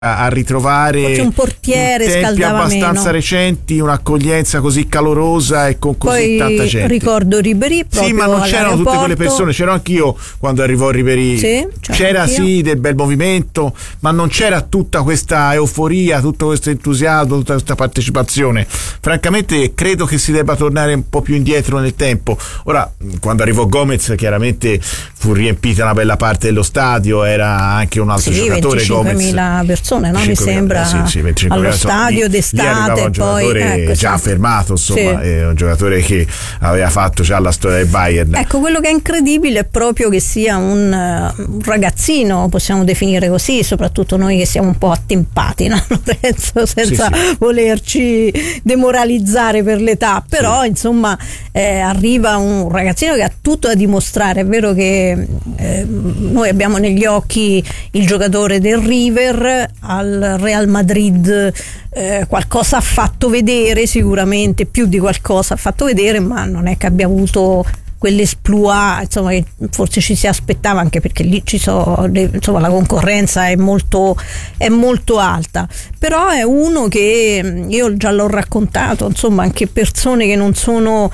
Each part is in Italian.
a ritrovare forse un portiere in tempi scaldava abbastanza meno. recenti un'accoglienza così calorosa e con così Poi tanta gente. ricordo Ribéry proprio. Sì, ma non c'erano tutte quelle all'aeroporto. persone, c'ero anch'io quando arrivò Ribéry. Sì, c'era anch'io. sì del bel movimento, ma non c'era tutta questa euforia, tutto questo entusiasmo, tutta questa partecipazione. Francamente credo che si debba tornare un po' più indietro nel tempo. Ora, quando arrivò Gomez, chiaramente fu riempita una bella parte dello stadio, era anche un altro giocatore, Gomez. 25.000 persone, no? Mi sembra, sì, 25.000, allo insomma, stadio lì d'estate. arrivava un giocatore poi, già affermato, insomma, sì. un giocatore che aveva fatto già la storia del Bayern. Ecco, quello che è incredibile è proprio che sia un ragazzino, possiamo definire così, soprattutto noi che siamo un po' attempati, no? Lorenzo, senza volerci demoralizzare per l'età, però insomma arriva un ragazzino che ha tutto da dimostrare. È vero che noi abbiamo negli occhi il giocatore del River, al Real Madrid qualcosa ha fatto vedere, sicuramente più di qualcosa ha fatto vedere, ma non è che abbia avuto quell'esploit, insomma, che forse ci si aspettava, anche perché lì insomma, la concorrenza è molto alta. Però è uno che io già l'ho raccontato, insomma, anche persone che non sono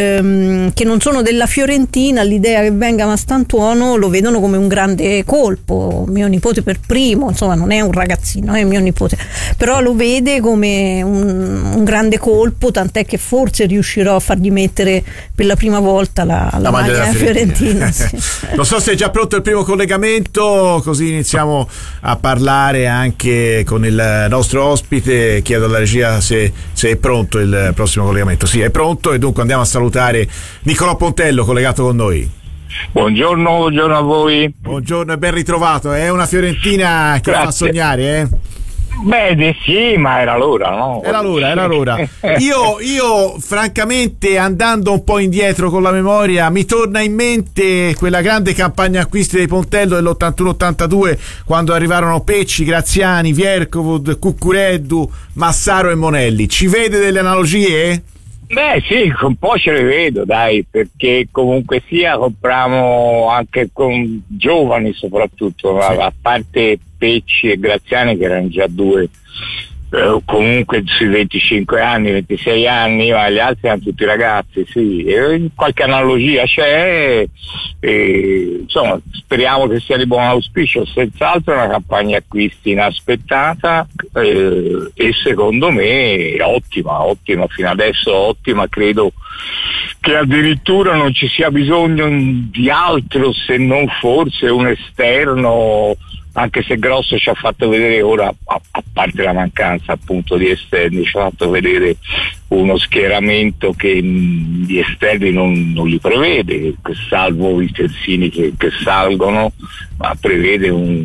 della Fiorentina, l'idea che venga Mastantuono lo vedono come un grande colpo. Mio nipote per primo, insomma, non è un ragazzino, è mio nipote, però lo vede come un grande colpo, tant'è che forse riuscirò a fargli mettere per la prima volta la maglia della Fiorentina. Sì. Non so se è già pronto il primo collegamento, così iniziamo a parlare anche con il nostro ospite. Chiedo alla regia se è pronto il prossimo collegamento. Sì, è pronto, e dunque andiamo a salutare Nicolò Pontello, collegato con noi. Buongiorno a voi. Buongiorno e ben ritrovato. È una Fiorentina che fa sognare, Beh, sì, ma era l'ora, no? Era l'ora. Io francamente, andando un po' indietro con la memoria, mi torna in mente quella grande campagna acquisti dei Pontello dell'81-82, quando arrivarono Pecci, Graziani, Vierkovud, Cuccureddu, Massaro e Monelli. Ci vede delle analogie? Beh, sì, un po' ce le vedo, dai, perché comunque sia compriamo anche con giovani soprattutto, sì. A parte Pecci e Graziani, che erano già due comunque sui 25 anni, 26 anni, ma gli altri erano tutti ragazzi, sì. Qualche analogia c'è, insomma, speriamo che sia di buon auspicio. Senz'altro è una campagna acquisti inaspettata, e secondo me ottima, fino adesso ottima. Credo che addirittura non ci sia bisogno di altro, se non forse un esterno, anche se Grosso ci ha fatto vedere ora, a parte la mancanza appunto di esterni, ci ha fatto vedere uno schieramento che di esterni non li prevede, salvo i terzini che salgono, ma prevede un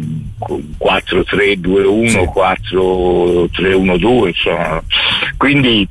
4-3-2-1, 4-3-1-2, insomma. Quindi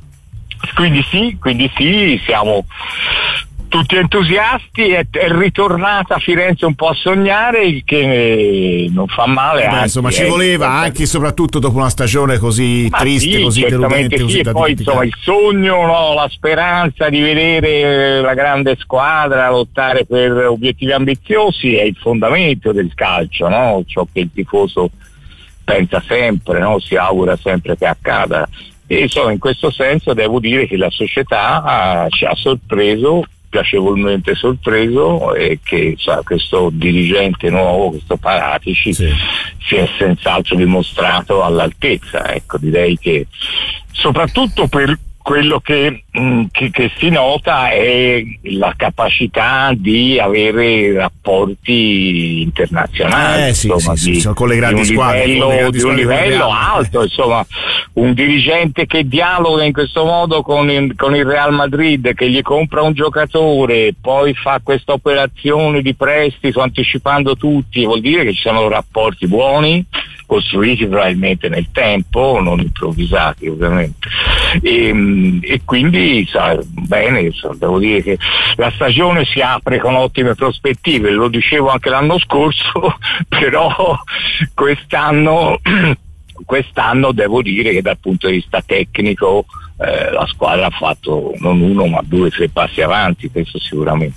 sì, siamo tutti entusiasti. È ritornata a Firenze un po' a sognare, il che non fa male. Insomma, ci voleva anche e soprattutto dopo una stagione così triste, così deludente, così da poi insomma il sogno, no? La speranza di vedere la grande squadra lottare per obiettivi ambiziosi è il fondamento del calcio, no? Ciò che il tifoso pensa sempre, no? Si augura sempre che accada. E insomma, in questo senso devo dire che la società ci ha sorpreso, piacevolmente sorpreso, e che questo dirigente nuovo, questo Paratici, si è senz'altro dimostrato all'altezza. Ecco, direi che soprattutto per quello che si nota è la capacità di avere rapporti internazionali, con le grandi squadre, di un livello alto, insomma, un dirigente che dialoga in questo modo con il Real Madrid, che gli compra un giocatore, poi fa questa operazione di prestito anticipando tutti, vuol dire che ci sono rapporti buoni, costruiti probabilmente nel tempo, non improvvisati ovviamente, e quindi bene, devo dire che la stagione si apre con ottime prospettive, lo dicevo anche l'anno scorso, però quest'anno devo dire che dal punto di vista tecnico la squadra ha fatto non uno ma 2 o 3 passi avanti, questo sicuramente.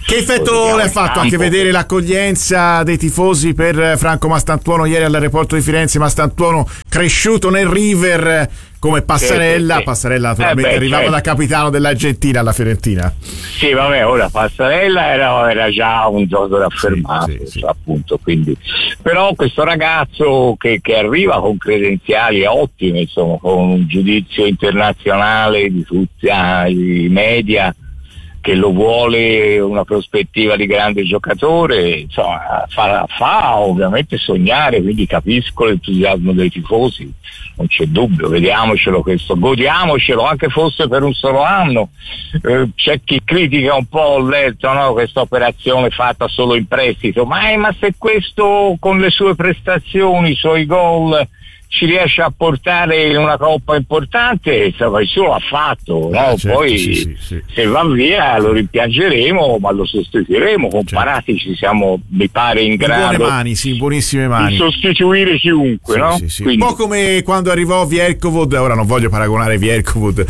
Che effetto le ha fatto anche vedere l'accoglienza dei tifosi per Franco Mastantuono ieri all'aeroporto di Firenze? Mastantuono cresciuto nel River come Passarella, Passarella naturalmente arrivava da capitano dell'Argentina alla Fiorentina. Sì, vabbè, ora Passarella era già un giocatore affermato, sì. Appunto, quindi. Però questo ragazzo che arriva con credenziali ottime, insomma, con un giudizio internazionale di tutti i media, che lo vuole una prospettiva di grande giocatore, insomma, fa ovviamente sognare, quindi capisco l'entusiasmo dei tifosi, non c'è dubbio, vediamocelo questo, godiamocelo anche fosse per un solo anno. C'è chi critica un po', ho letto, no, questa operazione fatta solo in prestito, ma se questo con le sue prestazioni, i suoi gol ci riesce a portare in una coppa importante, insomma, il suo l'ha fatto, no? Certo, poi sì. se va via lo rimpiangeremo, ma lo sostituiremo, comparatici siamo, mi pare, in grado buone mani, sì, buonissime mani, di sostituire chiunque, no? Sì. Un po' come quando arrivò Vierkovod, ora non voglio paragonare Vierkovod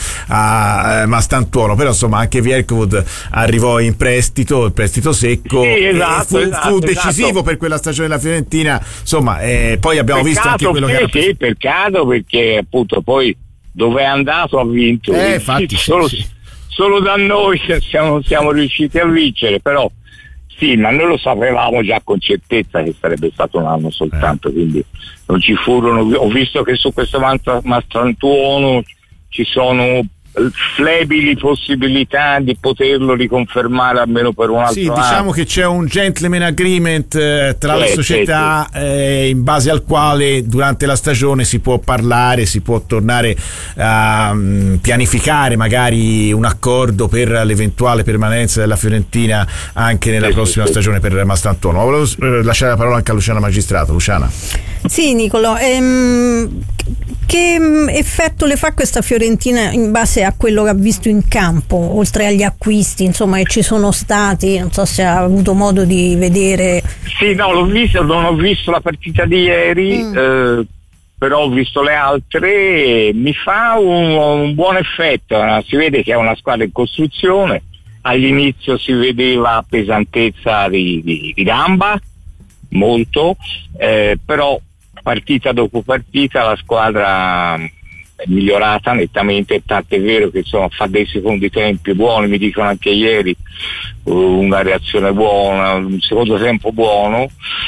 a Mastantuono, però insomma anche Vierkovod arrivò in prestito, il prestito secco, sì, esatto, fu decisivo per quella stagione della Fiorentina, insomma, poi abbiamo visto anche quello che era. Sì, peccato, perché appunto poi dove è andato ha vinto, infatti, solo da noi siamo riusciti a vincere, però sì, ma noi lo sapevamo già con certezza che sarebbe stato un anno soltanto, quindi non ci furono, ho visto che su questo Mastantuono ci sono flebili possibilità di poterlo riconfermare almeno per un altro anno. Sì, diciamo che c'è un gentleman agreement tra le società in base al quale durante la stagione si può parlare, si può tornare a pianificare magari un accordo per l'eventuale permanenza della Fiorentina anche nella prossima stagione per Mastantuono. Volevo lasciare la parola anche a Luciana Magistrato. Luciana. Sì, Nicolò, che effetto le fa questa Fiorentina in base a quello che ha visto in campo, oltre agli acquisti, insomma, che ci sono stati? Non so se ha avuto modo di vedere. Sì, no, non ho visto la partita di ieri, però ho visto le altre, mi fa un buon effetto, si vede che è una squadra in costruzione, all'inizio si vedeva pesantezza di gamba, molto, però partita dopo partita la squadra è migliorata nettamente, tanto è vero che insomma fa dei secondi tempi buoni, mi dicono anche ieri una reazione buona, un secondo tempo buono,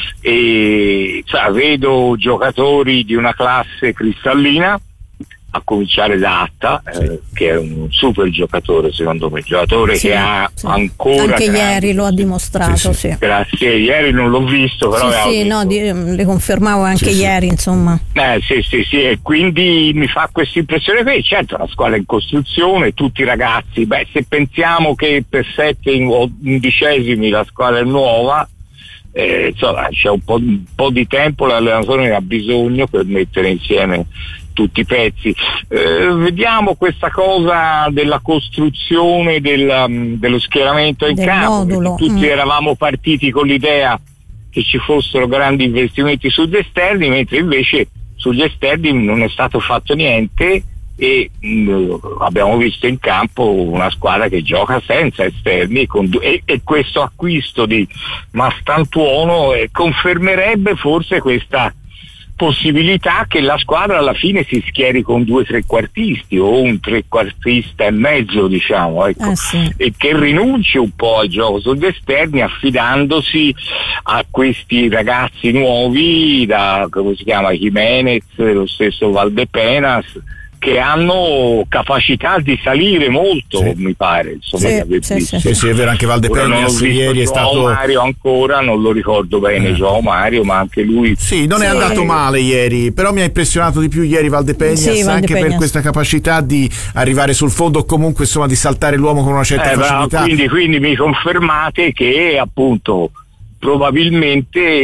e vedo giocatori di una classe cristallina, a cominciare da Atta, che è un super giocatore, secondo me, giocatore che ha ancora anche ieri lo ha dimostrato, sì. Grazie, ieri non l'ho visto, però le confermavo anche ieri, insomma. Sì, e quindi mi fa questa impressione qui. Certo, la squadra è in costruzione, tutti i ragazzi, se pensiamo che per 7 undicesimi la squadra è nuova, insomma c'è un po' di tempo, l'allenatore ne ha bisogno per mettere insieme tutti i pezzi. Vediamo questa cosa della costruzione dello schieramento in campo. Tutti eravamo partiti con l'idea che ci fossero grandi investimenti sugli esterni, mentre invece sugli esterni non è stato fatto niente, e abbiamo visto in campo una squadra che gioca senza esterni, e questo acquisto di Mastantuono confermerebbe forse questa possibilità che la squadra alla fine si schieri con 2 trequartisti o un trequartista e mezzo, diciamo, ecco, e che rinunci un po' al gioco sugli esterni, affidandosi a questi ragazzi nuovi, da come si chiama, Jimenez, lo stesso Valdepenas, che hanno capacità di salire molto, mi pare, insomma, sì, è vero, anche Valdepenas ieri è stato Mario, ancora non lo ricordo bene, João Mario, ma anche lui non è andato male ieri, però mi ha impressionato di più ieri Valdepenas, anche per questa capacità di arrivare sul fondo, o comunque insomma di saltare l'uomo con una certa facilità. Quindi mi confermate che appunto probabilmente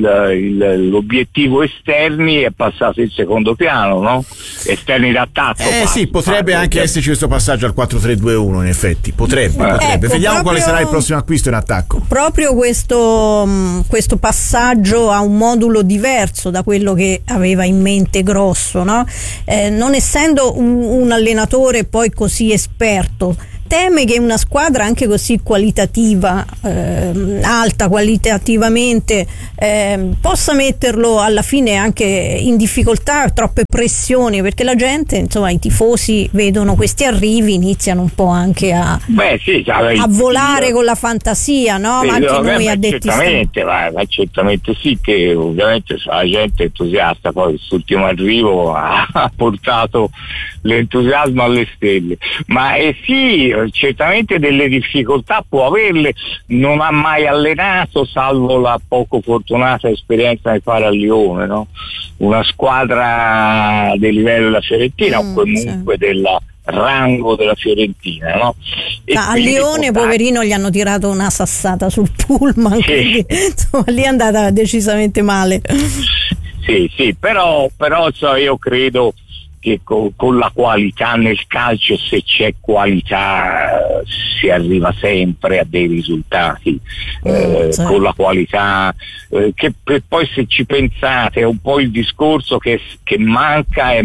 l'obiettivo esterni è passato in secondo piano, no? Esterni d'attacco. Potrebbe anche esserci questo passaggio al 4-3-2-1, in effetti. Potrebbe. Vediamo quale sarà il prossimo acquisto in attacco. Proprio questo passaggio a un modulo diverso da quello che aveva in mente Grosso, no? Non essendo un allenatore poi così esperto, teme che una squadra anche così qualitativa, alta qualitativamente, possa metterlo alla fine anche in difficoltà, troppe pressioni, perché la gente, insomma, i tifosi vedono questi arrivi, iniziano un po' anche a volare con la fantasia, no? Ma anche noi addetti certamente sì, che ovviamente la gente è entusiasta, poi quest'ultimo arrivo ha portato l'entusiasmo alle stelle, ma sì, certamente delle difficoltà può averle, non ha mai allenato, salvo la poco fortunata esperienza nel Paralione, no? Una squadra del livello della Fiorentina o comunque del rango della Fiorentina, no? A Lione, poverino, gli hanno tirato una sassata sul pullman, quindi, insomma, lì è andata decisamente male. Sì, però io credo che con la qualità nel calcio, se c'è qualità, si arriva sempre a dei risultati, con la qualità, che poi, se ci pensate, è un po' il discorso che manca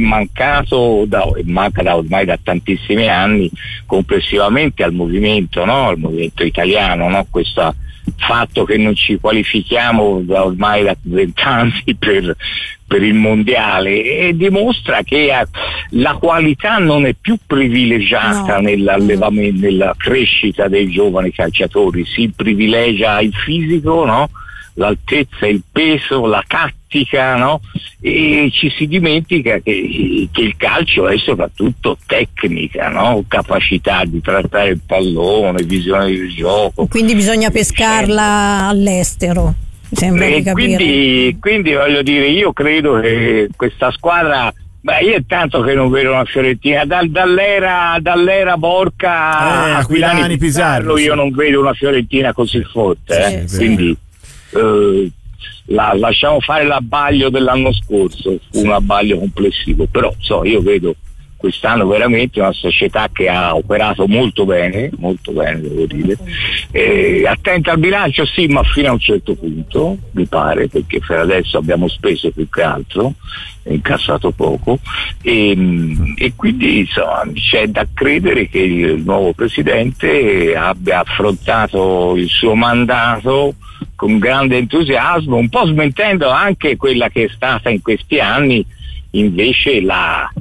da ormai da tantissimi anni complessivamente al movimento, no? Al movimento italiano, no? Questo fatto che non ci qualifichiamo ormai da 20 anni per il mondiale, e dimostra che la qualità non è più privilegiata nell'allevamento, nella crescita dei giovani calciatori, si privilegia il fisico, no? L'altezza, il peso, la tattica, no? E ci si dimentica che il calcio è soprattutto tecnica, no? Capacità di trattare il pallone, visione del gioco. Quindi bisogna pescarla all'estero. Sembra di capire. Quindi voglio dire, io credo che questa squadra, io è tanto che non vedo una Fiorentina dall'era Borca, Aquilani, Pizarro, io non vedo una Fiorentina così forte, quindi lasciamo fare l'abbaglio dell'anno scorso, fu un abbaglio complessivo, però io vedo quest'anno veramente una società che ha operato molto bene devo dire, attenta al bilancio, sì, ma fino a un certo punto mi pare, perché per adesso abbiamo speso più che altro, incassato poco, e quindi insomma c'è da credere che il nuovo presidente abbia affrontato il suo mandato con grande entusiasmo, un po' smentendo anche quella che è stata in questi anni invece la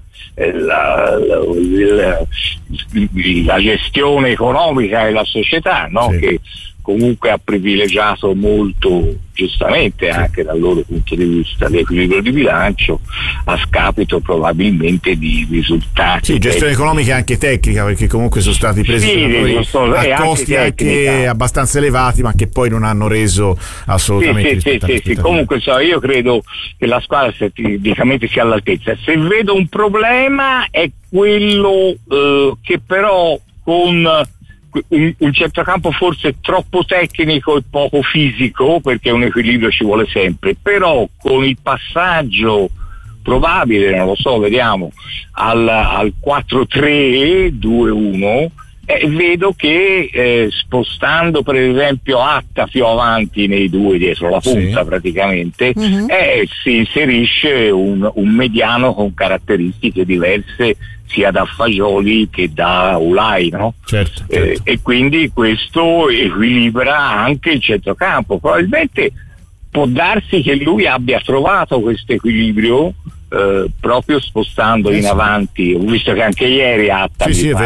gestione economica della società, no? Sì. Che comunque ha privilegiato molto, giustamente anche dal loro punto di vista, l'equilibrio di bilancio a scapito probabilmente di risultati. Sì, gestione economica e anche tecnica, perché comunque sono stati presi a costi anche abbastanza elevati, ma che poi non hanno reso assolutamente. Sì. Comunque io credo che la squadra tecnicamente sia all'altezza. Se vedo un problema è quello che però con un centrocampo forse troppo tecnico e poco fisico, perché un equilibrio ci vuole sempre, però con il passaggio probabile, non lo so, vediamo, al 4-3-2-1, vedo che spostando per esempio Atta più avanti nei due dietro la punta, praticamente, si inserisce un mediano con caratteristiche diverse sia da Fagioli che da Ulai, no? Certo. E quindi questo equilibra anche il centrocampo. Probabilmente può darsi che lui abbia trovato questo equilibrio proprio spostando in avanti. Ho visto che anche ieri Atta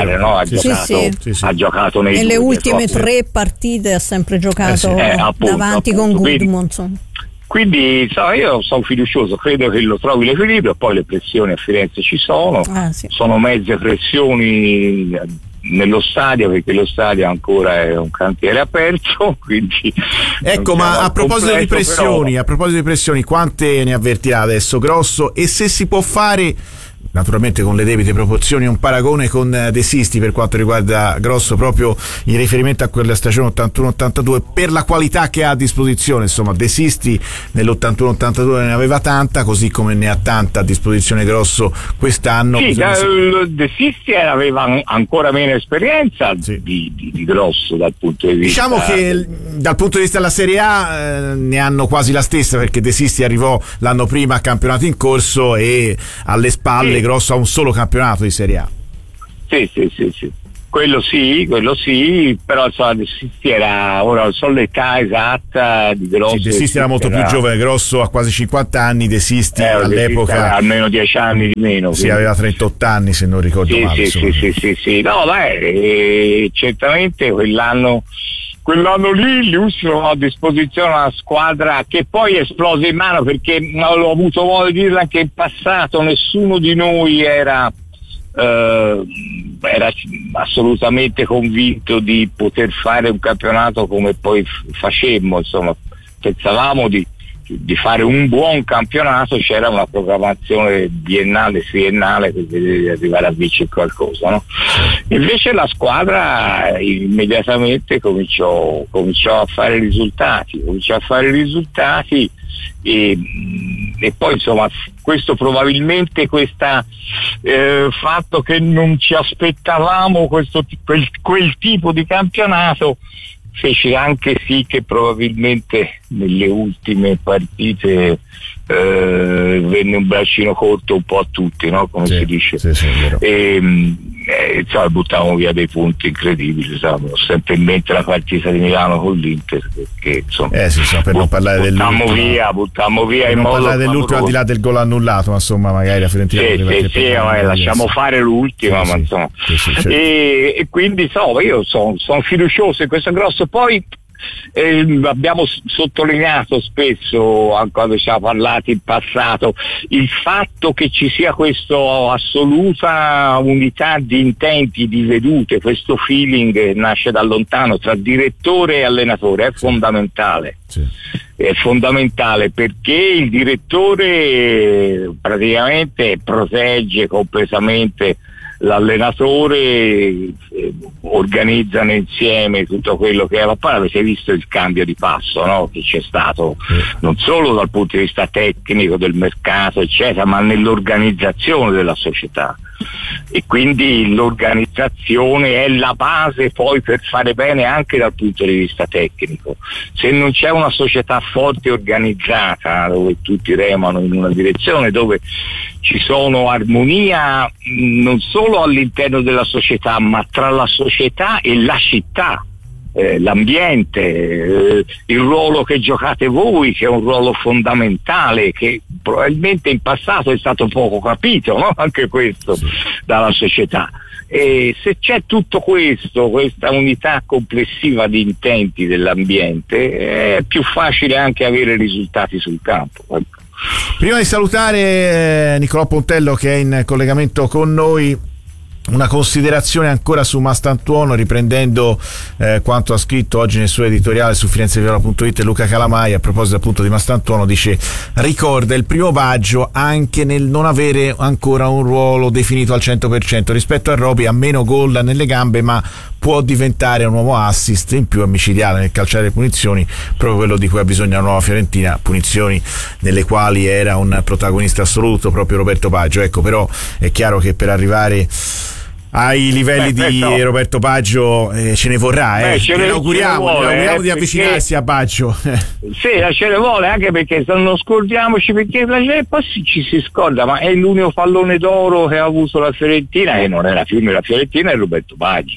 ha giocato nelle ultime 3 partite, ha sempre giocato davanti con Gudmundsson. Quindi io sono fiducioso, credo che lo trovi l'equilibrio, poi le pressioni a Firenze ci sono, sono mezze pressioni nello stadio, perché lo stadio ancora è un cantiere aperto, quindi ecco. Ma a proposito di pressioni, quante ne avvertirà adesso Grosso, e se si può fare, naturalmente con le debite proporzioni, un paragone con De Sisti per quanto riguarda Grosso, proprio in riferimento a quella stagione 81-82, per la qualità che ha a disposizione. Insomma, De Sisti nell'81-82 ne aveva tanta, così come ne ha tanta a disposizione Grosso quest'anno. Sì, De Sisti aveva ancora meno esperienza di Grosso dal punto di vista. Diciamo che dal punto di vista della Serie A ne hanno quasi la stessa, perché De Sisti arrivò l'anno prima a campionato in corso e alle spalle Grosso ha un solo campionato di Serie A. Sì. Quello sì, però insomma De Sisti era, ora non so l'età esatta di Grosso. Sì, De Sisti era molto più giovane, Grosso ha quasi 50 anni, De Sisti all'epoca almeno 10 anni di meno. Sì, aveva 38 anni se non ricordo male. Sì. No, certamente quell'anno lì lui si trovò a disposizione una squadra che poi esplose in mano, perché ho avuto modo di dirlo anche in passato, nessuno di noi era assolutamente convinto di poter fare un campionato come poi facemmo, insomma pensavamo di fare un buon campionato, c'era una programmazione biennale, triennale per vedere di arrivare a vincere qualcosa, no? Invece la squadra immediatamente cominciò a fare risultati e poi insomma questo probabilmente fatto che non ci aspettavamo quel tipo di campionato fece anche sì che probabilmente nelle ultime partite venne un braccino corto un po' a tutti, no? Come si dice. Sì, insomma, buttavamo via dei punti incredibili, ho sempre in mente la partita di Milano con l'Inter, perché insomma per non parlare dell'ultimo, buttammo via per in non modo parlare dell'ultimo al di là del gol annullato, ma insomma magari la Fiorentina lasciamo fare l'ultima, ma insomma certo. E quindi insomma io sono fiducioso in questo Grosso. Poi abbiamo sottolineato spesso, anche quando ci ha parlato in passato, il fatto che ci sia questa assoluta unità di intenti, di vedute, questo feeling che nasce da lontano tra direttore e allenatore è fondamentale. È fondamentale perché il direttore praticamente protegge completamente l'allenatore, organizzano insieme tutto quello che è la palla. Avete visto il cambio di passo, no? Che c'è stato non solo dal punto di vista tecnico del mercato eccetera, ma nell'organizzazione della società, e quindi l'organizzazione è la base poi per fare bene anche dal punto di vista tecnico. Se non c'è una società forte e organizzata dove tutti remano in una direzione, dove ci sono armonia non solo all'interno della società ma tra la società e la città, l'ambiente, il ruolo che giocate voi, che è un ruolo fondamentale, che probabilmente in passato è stato poco capito, no? Anche questo dalla società. E se c'è tutto questo, questa unità complessiva di intenti dell'ambiente, è più facile anche avere risultati sul campo. Prima di salutare Nicolò Pontello che è in collegamento con noi, una considerazione ancora su Mastantuono, riprendendo quanto ha scritto oggi nel suo editoriale su FirenzeViola.it Luca Calamai a proposito appunto di Mastantuono. Dice: ricorda il primo Baggio anche nel non avere ancora un ruolo definito al 100%, rispetto a Roby ha meno gol nelle gambe ma può diventare un nuovo assist in più, micidiale nel calciare le punizioni, proprio quello di cui ha bisogno la nuova Fiorentina, punizioni nelle quali era un protagonista assoluto proprio Roberto Baggio. Ecco, però è chiaro che per arrivare ai livelli di Roberto Baggio ce ne vorrà, ce ne auguriamo di avvicinarsi a Baggio. Sì, ce ne vuole, anche perché non scordiamoci, perché poi ci si scorda, ma è l'unico pallone d'oro che ha avuto la Fiorentina, e non è la Fiorentina, è Roberto Baggio,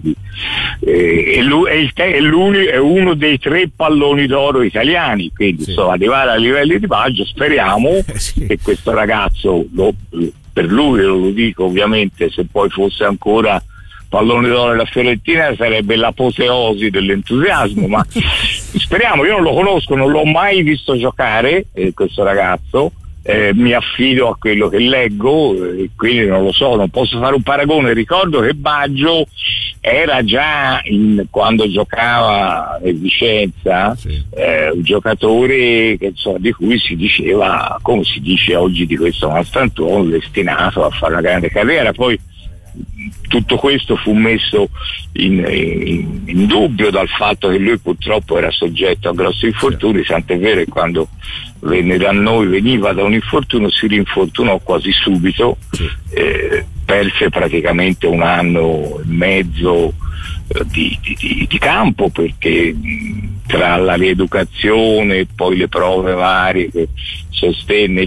è uno dei 3 palloni d'oro italiani, quindi arrivare ai livelli di Baggio speriamo che questo ragazzo per lui, lo dico ovviamente, se poi fosse ancora pallone d'oro della Fiorentina sarebbe l'apoteosi dell'entusiasmo, ma speriamo. Io non lo conosco, non l'ho mai visto giocare, questo ragazzo, mi affido a quello che leggo, e quindi non lo so, non posso fare un paragone. Ricordo che Baggio era già quando giocava nel Vicenza un giocatore che, di cui si diceva, come si dice oggi di questo Mastantuono, destinato a fare una grande carriera. Poi tutto questo fu messo in dubbio dal fatto che lui purtroppo era soggetto a grossi infortuni, tant'è vero che quando veniva da un infortunio, si rinfortunò quasi subito, perse praticamente 1 anno e mezzo di campo, perché tra la rieducazione e poi le prove varie che sostenne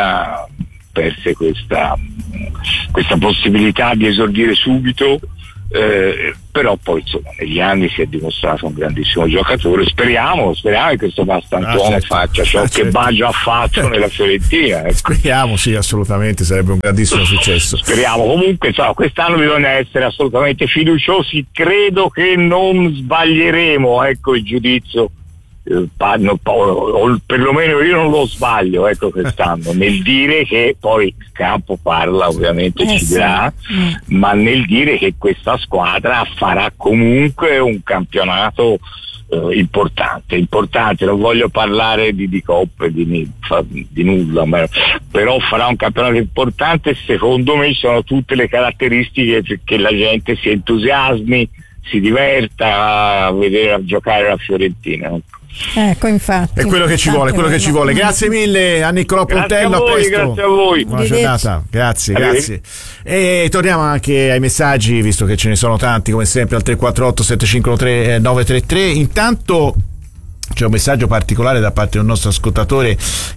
eccetera perse questa possibilità di esordire subito, però poi insomma negli anni si è dimostrato un grandissimo giocatore. Speriamo che questo Mastantuono faccia ciò che Baggio ha fatto nella Fiorentina, ecco. Speriamo, sì, assolutamente, sarebbe un grandissimo successo. Speriamo. Comunque insomma, quest'anno bisogna essere assolutamente fiduciosi, credo che non sbaglieremo, ecco, il giudizio, o perlomeno io non lo sbaglio, ecco, quest'anno nel dire che poi il campo parla, ovviamente ci dirà, ma nel dire che questa squadra farà comunque un campionato importante. Non voglio parlare di coppe, di nulla, però farà un campionato importante. Secondo me sono tutte le caratteristiche che la gente si entusiasmi, si diverta a vedere a giocare la Fiorentina. Ecco, infatti. È quello che ci vuole, Grazie mille a Niccolò Pontello, a presto. Grazie a voi. Buona giornata, grazie. E torniamo anche ai messaggi, visto che ce ne sono tanti, come sempre, al 348 753 933. Intanto c'è un messaggio particolare da parte di un nostro ascoltatore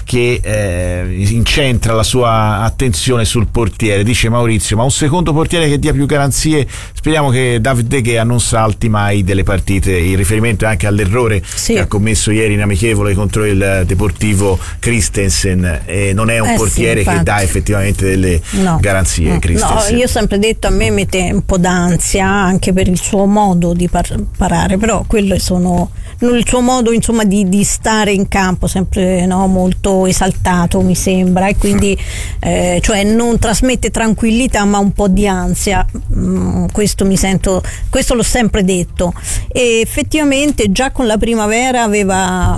che incentra la sua attenzione sul portiere. Dice Maurizio: ma un secondo portiere che dia più garanzie, speriamo che David De Gea non salti mai delle partite. Il riferimento è anche all'errore che ha commesso ieri in amichevole contro il Deportivo Christensen, e non è un portiere che dà effettivamente delle garanzie. No, io ho sempre detto, a me mette un po' d'ansia anche per il suo modo di parare, però quello sono il suo modo, insomma, di stare in campo, sempre molto esaltato, mi sembra, e quindi cioè non trasmette tranquillità ma un po' di ansia. Questo l'ho sempre detto, e effettivamente già con la primavera aveva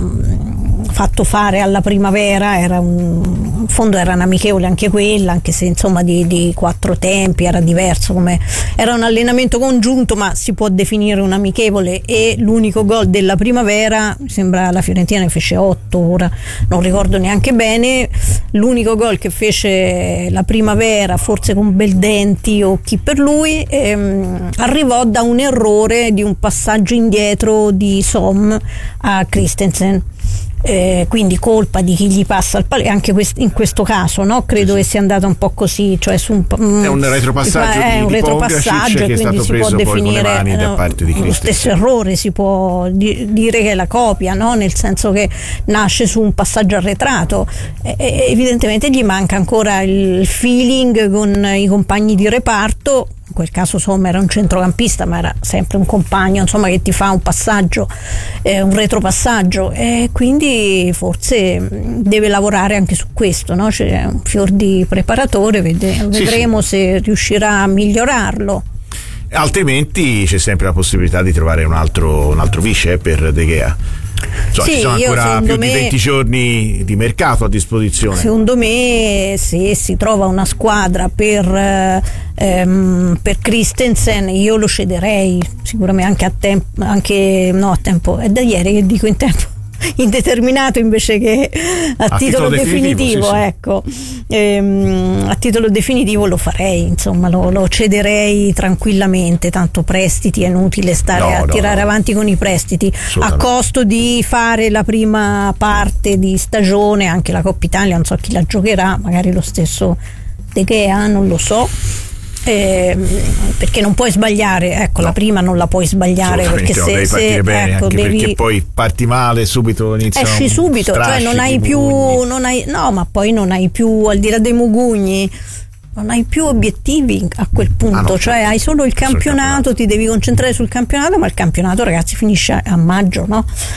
fatto fare alla primavera, era in fondo era un'amichevole anche quella, anche se insomma di 4 tempi era diverso, come era un allenamento congiunto, ma si può definire un'amichevole. E l'unico gol della primavera, mi sembra la Fiorentina ne fece 8, ora non ricordo neanche bene, l'unico gol che fece la primavera, forse con Beldenti o chi per lui, arrivò da un errore di un passaggio indietro di Som a Christensen. Quindi colpa di chi gli passa il pallone, anche in questo caso credo che sia andata un po' così, cioè è un retropassaggio di Pongracic che è stato preso poi con le mani da parte di Christensen. Lo stesso errore si può dire che è la copia, nel senso che nasce su un passaggio arretrato, evidentemente gli manca ancora il feeling con i compagni di reparto. In quel caso Sommer era un centrocampista, ma era sempre un compagno, insomma, che ti fa un passaggio, un retropassaggio, e quindi forse deve lavorare anche su questo, c'è un fior di preparatore, vedremo se riuscirà a migliorarlo. Altrimenti c'è sempre la possibilità di trovare un altro vice per De Gea. Ci sono ancora più di 20 giorni di mercato a disposizione. Secondo me, se si trova una squadra per Christensen, io lo cederei sicuramente anche a tempo, è da ieri che dico in tempo indeterminato invece che a titolo definitivo, sì. Ecco, a titolo definitivo lo farei, insomma, lo cederei tranquillamente, tanto prestiti è inutile stare a tirare avanti con i prestiti a costo di fare la prima parte di stagione, anche la Coppa Italia non so chi la giocherà, magari lo stesso De Gea, non lo so. Perché non puoi sbagliare, la prima non la puoi sbagliare, perché se devi partire bene, anche perché poi parti male, subito iniziano, esci subito, cioè non hai più, ma poi non hai più, al di là dei mugugni, non hai più obiettivi a quel punto, cioè hai solo il campionato, ti devi concentrare sul campionato, ma il campionato, ragazzi, finisce a maggio,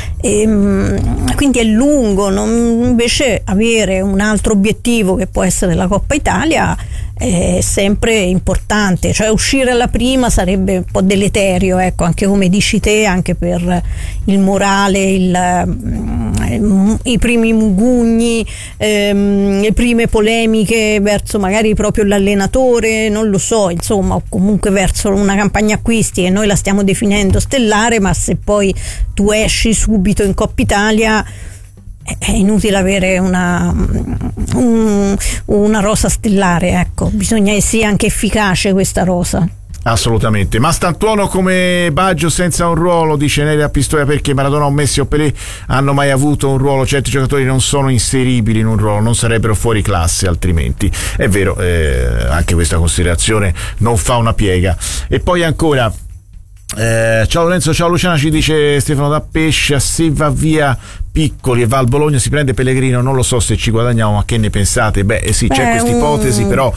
quindi è lungo, invece avere un altro obiettivo che può essere la Coppa Italia è sempre importante, cioè uscire alla prima sarebbe un po' deleterio, anche come dici te, anche per il morale, i primi mugugni, le prime polemiche verso magari proprio l'allenatore, non lo so, insomma, o comunque verso una campagna acquisti che noi la stiamo definendo stellare, ma se poi tu esci subito in Coppa Italia è inutile avere una rosa stellare, bisogna che sia anche efficace questa rosa. Assolutamente, ma Stantuono come Baggio senza un ruolo, dice Nelia Pistoia, perché Maradona o Messi o Pelé hanno mai avuto un ruolo, certi giocatori non sono inseribili in un ruolo, non sarebbero fuori classe altrimenti. È vero, anche questa considerazione non fa una piega. E poi ancora ciao Lorenzo, ciao Luciana, ci dice Stefano da Pescia, se va via Piccoli e va al Bologna si prende Pellegrino, non lo so se ci guadagniamo, ma che ne pensate? Sì, c'è questa ipotesi, però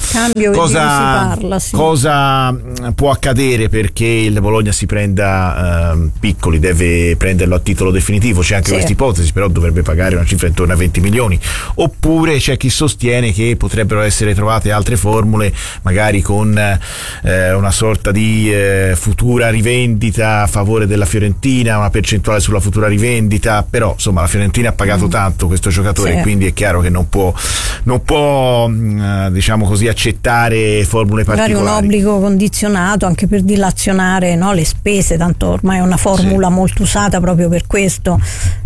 cosa può accadere perché il Bologna si prenda Piccoli? Deve prenderlo a titolo definitivo, c'è anche questa ipotesi, però dovrebbe pagare una cifra intorno a 20 milioni, oppure c'è chi sostiene che potrebbero essere trovate altre formule, magari con una sorta di futura rivendita a favore della Fiorentina, una percentuale sulla futura rivendita, però insomma la Fiorentina ha pagato tanto questo giocatore, quindi è chiaro che non può diciamo così accettare formule particolari. Magari un obbligo condizionato anche per dilazionare, no, le spese, tanto ormai è una formula molto usata proprio per questo.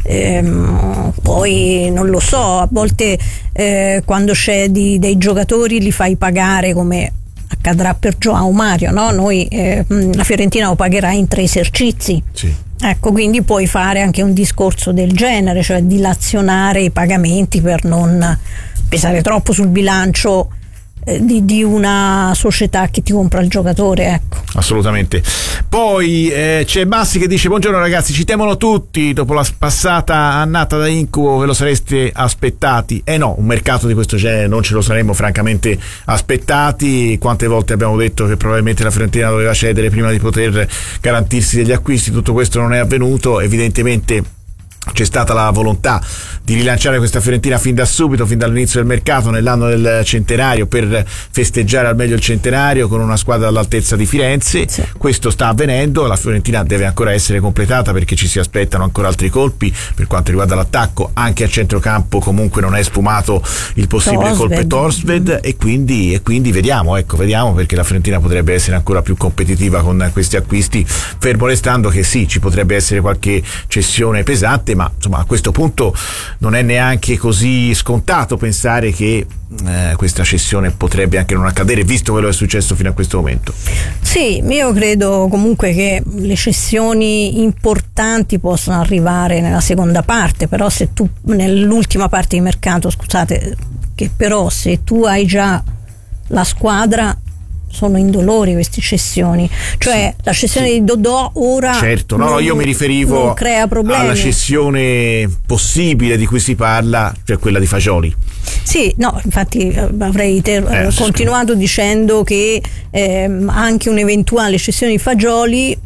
Poi non lo so, a volte quando c'è dei giocatori li fai pagare come accadrà per João Mario, no? La Fiorentina lo pagherà in 3 esercizi. Ecco, quindi puoi fare anche un discorso del genere, cioè dilazionare i pagamenti per non pesare troppo sul bilancio di una società che ti compra il giocatore, ecco. Assolutamente. Poi c'è Bassi che dice: buongiorno ragazzi, ci temono tutti, dopo la passata annata da incubo ve lo sareste aspettati? No, un mercato di questo genere non ce lo saremmo francamente aspettati. Quante volte abbiamo detto che probabilmente la Fiorentina doveva cedere prima di poter garantirsi degli acquisti, tutto questo non è avvenuto, evidentemente c'è stata la volontà di rilanciare questa Fiorentina fin da subito, fin dall'inizio del mercato, nell'anno del centenario, per festeggiare al meglio il centenario con una squadra all'altezza di Firenze. Questo sta avvenendo, la Fiorentina deve ancora essere completata perché ci si aspettano ancora altri colpi per quanto riguarda l'attacco, anche a centrocampo comunque non è sfumato il possibile colpo Torsved, e quindi vediamo perché la Fiorentina potrebbe essere ancora più competitiva con questi acquisti, fermo restando che sì, ci potrebbe essere qualche cessione pesante, ma insomma a questo punto non è neanche così scontato pensare che questa cessione potrebbe anche non accadere, visto quello che è successo fino a questo momento. Sì, io credo comunque che le cessioni importanti possano arrivare nella seconda parte, però se tu nell'ultima parte di mercato, scusate, che però se tu hai già la squadra sono indolori queste cessioni, cioè la cessione di Dodò ora io mi riferivo crea problemi. Alla cessione possibile di cui si parla, cioè quella di Fagioli. Sì, no, infatti avrei continuato dicendo che anche un'eventuale cessione di Fagioli,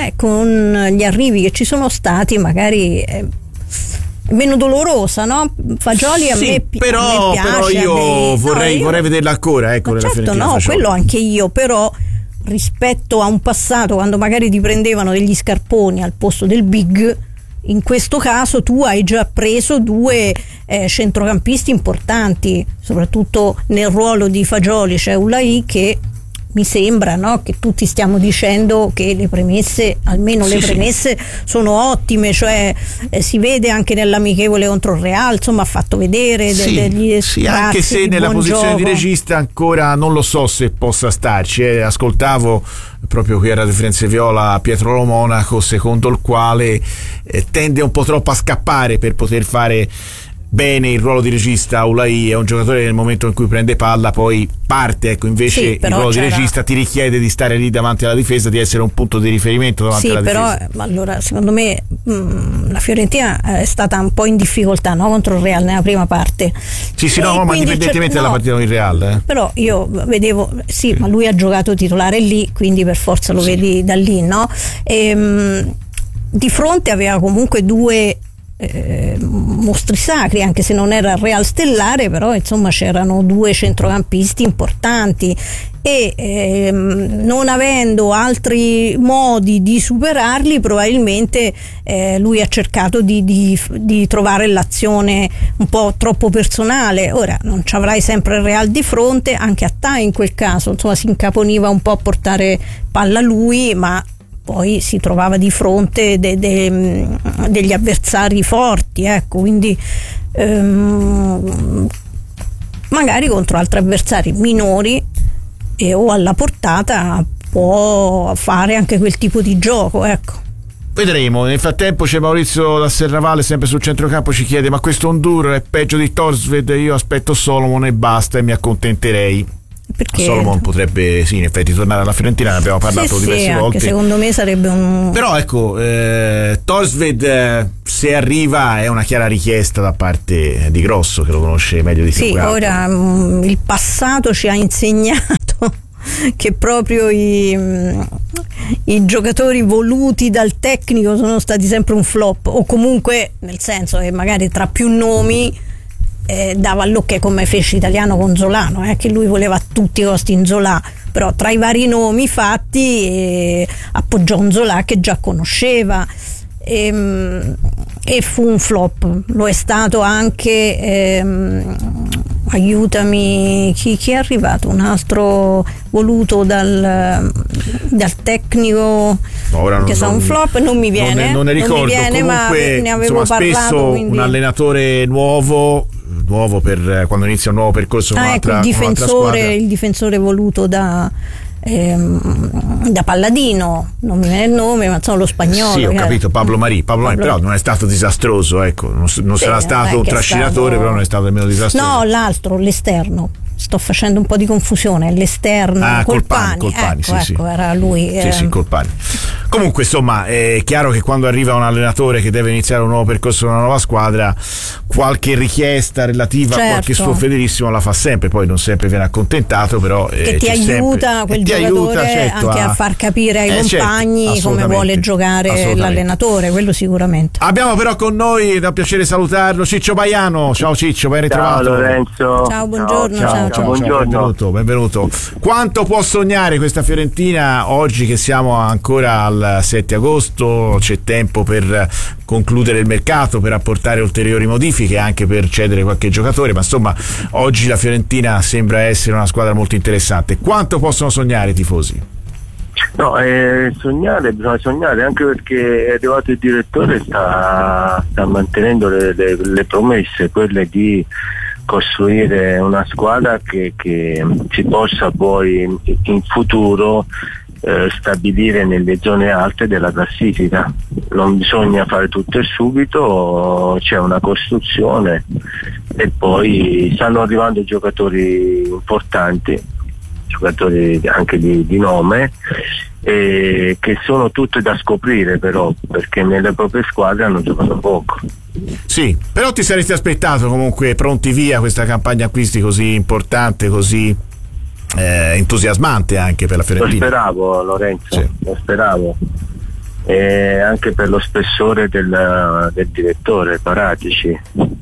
con gli arrivi che ci sono stati, magari meno dolorosa, no? Fagioli a me piace. Però io vorrei vederla ancora, nella Fiorentina. No, quello anche io, però rispetto a un passato quando magari ti prendevano degli scarponi al posto del big, in questo caso tu hai già preso 2 centrocampisti importanti, soprattutto nel ruolo di Fagioli c'è Ulai, che mi sembra, no, che tutti stiamo dicendo che le premesse, almeno le premesse sono ottime, cioè si vede anche nell'amichevole contro il Real, insomma ha fatto vedere degli anche se nella posizione di regista ancora non lo so se possa starci. Ascoltavo proprio qui a Radio Firenze Viola Pietro Lo Monaco, secondo il quale tende un po' troppo a scappare per poter fare bene il ruolo di regista. Ulai è un giocatore che nel momento in cui prende palla poi parte, invece il ruolo di regista ti richiede di stare lì davanti alla difesa, di essere un punto di riferimento davanti alla difesa. Però allora secondo me la Fiorentina è stata un po' in difficoltà, no, contro il Real nella prima parte. Ma indipendentemente dalla partita con il Real. Però io vedevo, ma lui ha giocato titolare lì, quindi per forza lo vedi da lì, no? Di fronte aveva comunque 2 mostri sacri, anche se non era il Real stellare, però insomma c'erano 2 centrocampisti importanti e non avendo altri modi di superarli, probabilmente lui ha cercato di trovare l'azione un po' troppo personale. Ora non ci avrai sempre il Real di fronte, anche a Tai in quel caso insomma si incaponiva un po' a portare palla lui, ma poi si trovava di fronte degli avversari forti, quindi magari contro altri avversari minori o alla portata può fare anche quel tipo di gioco, ecco. Vedremo. Nel frattempo c'è Maurizio da Serravalle, sempre sul centrocampo, ci chiede: ma questo Hondur è peggio di Thorstvedt? Io aspetto Solomon e basta e mi accontenterei. Perché Solomon potrebbe sì in effetti tornare alla Fiorentina, ne abbiamo parlato diverse volte. Secondo me sarebbe un... Però ecco, Thorstvedt se arriva è una chiara richiesta da parte di Grosso, che lo conosce meglio di chiunque altro. Ora il passato ci ha insegnato che proprio i giocatori voluti dal tecnico sono stati sempre un flop, o comunque nel senso che magari tra più nomi dava l'ok, come fece Italiano con Zolano, che lui voleva a tutti i costi in Zola, però tra i vari nomi fatti appoggiò un Zola che già conosceva e fu un flop. Lo è stato anche aiutami, chi è arrivato? Un altro voluto dal tecnico, che sa un flop, non mi viene, non ne ricordo, mi viene, comunque, ma ne avevo parlato, spesso quindi... un allenatore nuovo per quando inizia un nuovo percorso con un'altra squadra. Il difensore voluto da Palladino, non mi viene il nome, ma insomma lo spagnolo. Sì, ho capito, Pablo Marì, però non è stato disastroso, ecco, non sarà stato un trascinatore, però non è stato nemmeno disastroso. No, l'altro, l'esterno. Sto facendo un po' di confusione, l'esterno, Colpani, ecco, era lui. Sì, Colpani. Comunque, insomma, è chiaro che quando arriva un allenatore che deve iniziare un nuovo percorso con una nuova squadra, qualche richiesta relativa a qualche suo fedelissimo la fa sempre, poi non sempre viene accontentato, però che ti aiuta quel giocatore anche a far capire ai compagni come vuole giocare l'allenatore, quello sicuramente. Abbiamo però con noi, da piacere salutarlo, Ciccio Baiano. Ciao Ciccio, ben ritrovato. Ciao Lorenzo. Ciao, buongiorno. Ciao, buongiorno. Benvenuto. Quanto può sognare questa Fiorentina oggi che siamo ancora al 7 agosto? C'è tempo per concludere il mercato, per apportare ulteriori modifiche, anche per cedere qualche giocatore, ma insomma oggi la Fiorentina sembra essere una squadra molto interessante. Quanto possono sognare i tifosi? No, bisogna sognare, anche perché è arrivato il direttore, sta mantenendo le promesse, quelle di costruire una squadra che si possa poi in futuro stabilire nelle zone alte della classifica. Non bisogna fare tutto e subito, c'è una costruzione e poi stanno arrivando giocatori importanti, giocatori anche di nome, che sono tutte da scoprire, però, perché nelle proprie squadre hanno giocato poco. Sì, però ti saresti aspettato comunque pronti via questa campagna acquisti così importante, così entusiasmante anche per la Fiorentina? Lo speravo, Lorenzo, sì. Lo speravo, anche per lo spessore del direttore Paratici.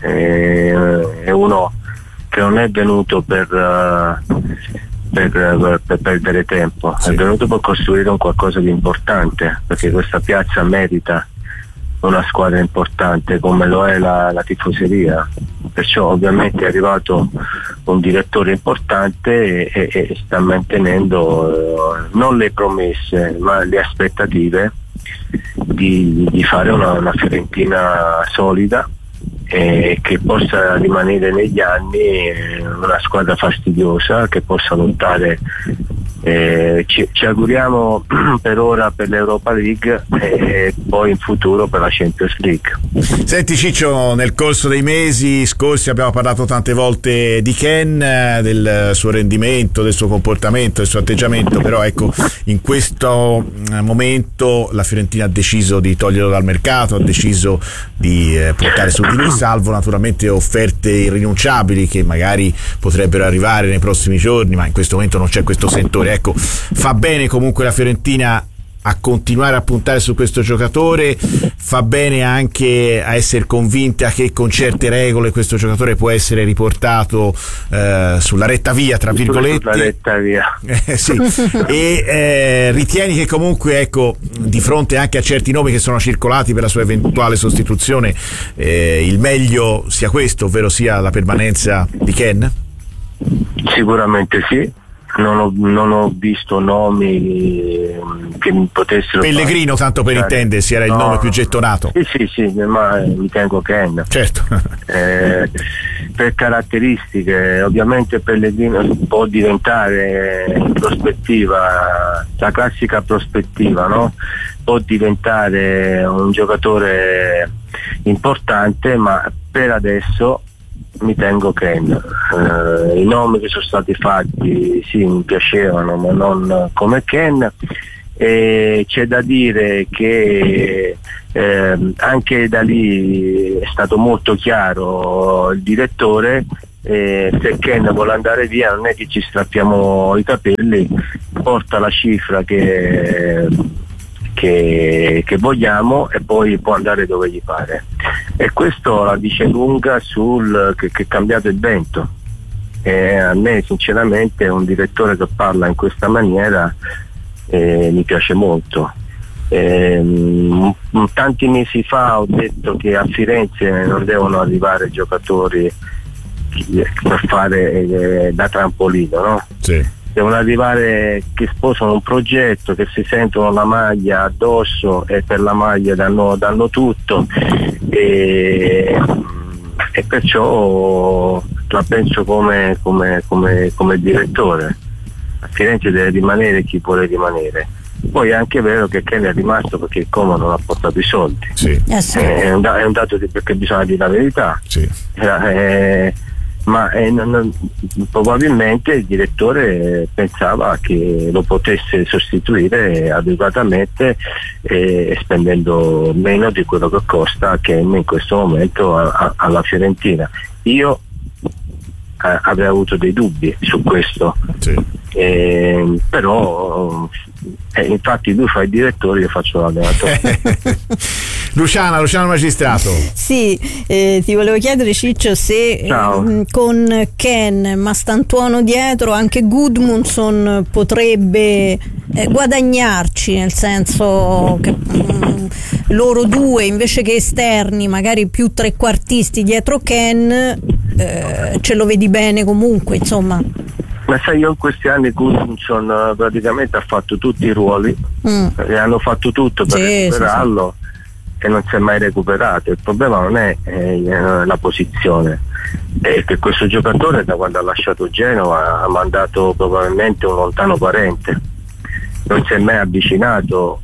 È uno che non è venuto per perdere tempo, sì. È venuto per costruire un qualcosa di importante, perché questa piazza merita una squadra importante come lo è la tifoseria, perciò ovviamente è arrivato un direttore importante e sta mantenendo non le promesse ma le aspettative di fare una Fiorentina solida che possa rimanere negli anni una squadra fastidiosa, che possa lottare. Ci auguriamo per ora per l'Europa League e poi in futuro per la Champions League. Senti Ciccio, nel corso dei mesi scorsi abbiamo parlato tante volte di Ken, del suo rendimento, del suo comportamento, del suo atteggiamento, però ecco, in questo momento la Fiorentina ha deciso di toglierlo dal mercato, ha deciso di portare su di lui, salvo naturalmente offerte irrinunciabili che magari potrebbero arrivare nei prossimi giorni, ma in questo momento non c'è questo sentore. Ecco, fa bene comunque la Fiorentina a continuare a puntare su questo giocatore, fa bene anche a essere convinta che con certe regole questo giocatore può essere riportato sulla retta via, tra virgolette. Sulla retta via. Sì. E ritieni che comunque, ecco, di fronte anche a certi nomi che sono circolati per la sua eventuale sostituzione, il meglio sia questo, ovvero sia la permanenza di Ken? Sicuramente sì. non ho visto nomi che mi potessero Pellegrino, tanto per intendersi, era il nome più gettonato. Sì, ma mi tengo Ken, certo. Per caratteristiche. Ovviamente Pellegrino può diventare in prospettiva, la classica prospettiva, no? Può diventare un giocatore importante, ma per adesso mi tengo Ken. I nomi che sono stati fatti sì, mi piacevano, ma non come Ken. E c'è da dire che anche da lì è stato molto chiaro il direttore. Se Ken vuole andare via non è che ci strappiamo i capelli, porta la cifra che vogliamo e poi può andare dove gli pare, e questo la dice lunga sul che è cambiato il vento. A me sinceramente un direttore che parla in questa maniera mi piace molto. Tanti mesi fa ho detto che a Firenze non devono arrivare giocatori per fare da trampolino, no? Sì. Devono arrivare che sposano un progetto, che si sentono la maglia addosso e per la maglia danno tutto, e perciò la penso come direttore. A Firenze deve rimanere chi vuole rimanere. Poi è anche vero che Ken è rimasto perché il Como non ha portato i soldi. Sì. Sì. È un dato perché bisogna dire la verità. Sì. Ma probabilmente il direttore pensava che lo potesse sostituire adeguatamente spendendo meno di quello che costa Ken in questo momento alla Fiorentina. Io avrei avuto dei dubbi su questo, sì. Però infatti lui fa il direttore, io faccio l'allenatore. Luciano Magistrato. Sì, ti volevo chiedere, Ciccio, se con Ken, Mastantuono dietro, anche Gudmundsson potrebbe guadagnarci, nel senso che loro due invece che esterni, magari più trequartisti dietro Ken, ce lo vedi bene comunque, insomma. Ma sai, io in questi anni Gudmundsson praticamente ha fatto tutti i ruoli, e hanno fatto tutto per recuperarlo. E non si è mai recuperato. Il problema non è la posizione, è che questo giocatore da quando ha lasciato Genova ha mandato probabilmente un lontano parente, non si è mai avvicinato,